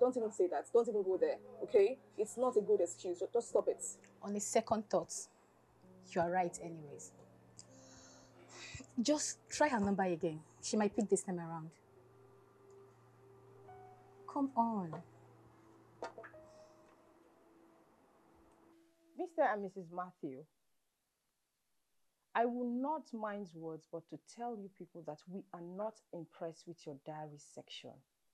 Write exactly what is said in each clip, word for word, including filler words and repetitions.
don't even say that. Don't even go there, okay? It's not a good excuse. Just stop it. On a second thought, you are right anyways. Just try her number again. She might pick this time around. Come on. Mister and Missus Matthew, I will not mind words but to tell you people that we are not impressed with your diary section.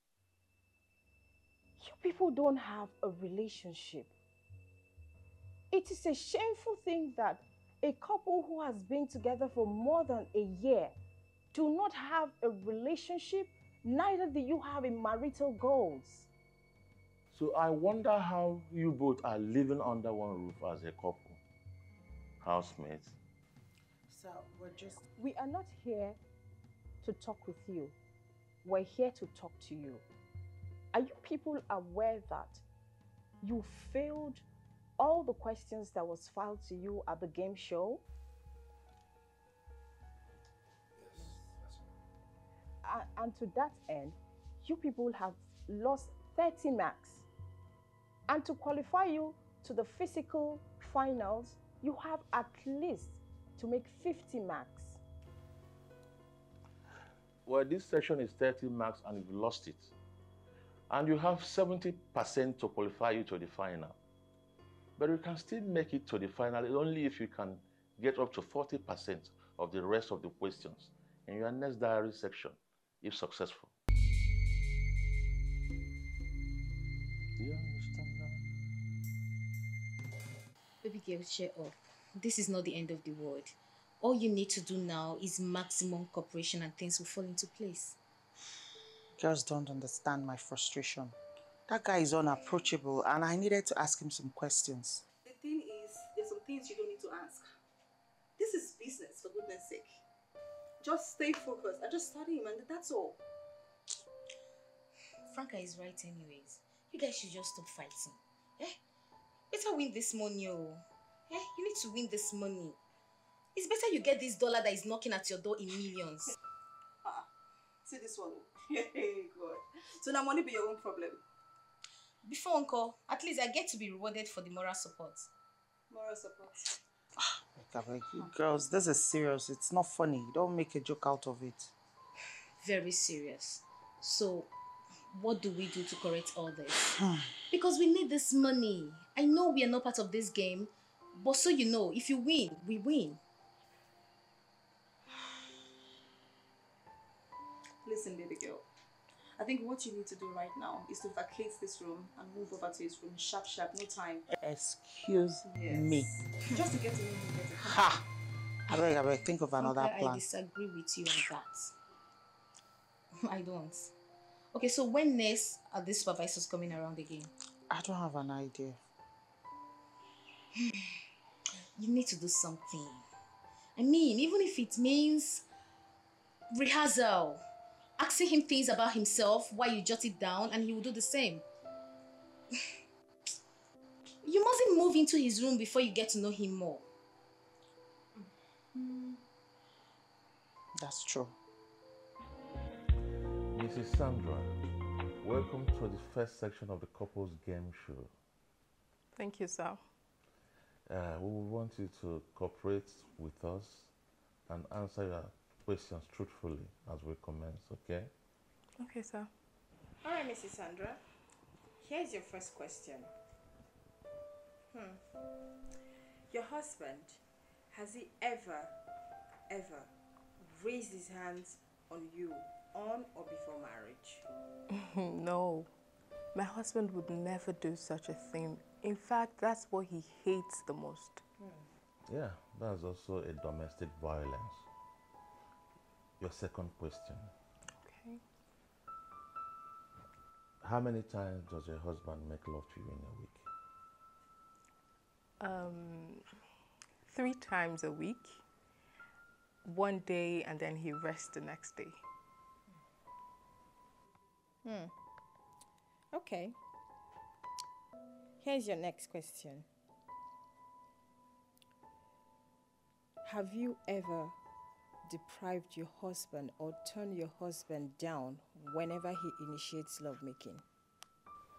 You people don't have a relationship. It is a shameful thing that a couple who has been together for more than a year do not have a relationship, neither do you have a marital goals. So I wonder how you both are living under one roof as a couple. Housemates. So we're just... We are not here to talk with you. We're here to talk to you. Are you people aware that you failed all the questions that was filed to you at the game show? Yes, that's right. And, and to that end, you people have lost thirty marks. And to qualify you to the physical finals, you have at least to make fifty marks. Well, this section is thirty marks and you've lost it. And you have seventy percent to qualify you to the final. But you can still make it to the final only if you can get up to forty percent of the rest of the questions in your next diary section, if successful. You understand now? Baby girl, cheer up. This is not the end of the world. All you need to do now is maximum cooperation and things will fall into place. Girls don't understand my frustration. That guy is unapproachable and I needed to ask him some questions. The thing is, there's some things you don't need to ask. This is business, for goodness sake. Just stay focused and just study him and that's all. Franca is right anyways. You guys should just stop fighting. Eh? Better win this money, oh. Eh? You need to win this money. It's better you get this dollar that is knocking at your door in millions. Ah, see this one. Hey, God. So now money be your own problem. Before uncle, at least I get to be rewarded for the moral support. Moral support. Like, you girls, this is serious. It's not funny. Don't make a joke out of it. Very serious. So, what do we do to correct all this? Because we need this money. I know we are not part of this game, but so you know, if you win, we win. Listen, baby girl. I think what you need to do right now is to vacate this room and move over to his room. Sharp, sharp, no time. Excuse yes. me. Just to get to know him better. Ha! I beg, I beg, think of another okay, plan. I disagree with you on that. I don't. Okay, so when next are these supervisors coming around again? I don't have an idea. You need to do something. I mean, even if it means rehearsal. Asking him things about himself while you jot it down and he will do the same. You mustn't move into his room before you get to know him more. That's true. Missus Sandra, welcome to the first section of the couples game show. Thank you, sir. Uh, we want you to cooperate with us and answer your questions truthfully as we commence, okay? Okay, sir. All right, Missus Sandra. Here's your first question. Hmm. Your husband, has he ever, ever raised his hands on you on or before marriage? No. My husband would never do such a thing. In fact, that's what he hates the most. Hmm. Yeah, that's also a domestic violence. Your second question. Okay. How many times does your husband make love to you in a week? Um, three times a week. One day and then he rests the next day. Hmm. Okay. Here's your next question. Have you ever deprived your husband or turned your husband down whenever he initiates lovemaking?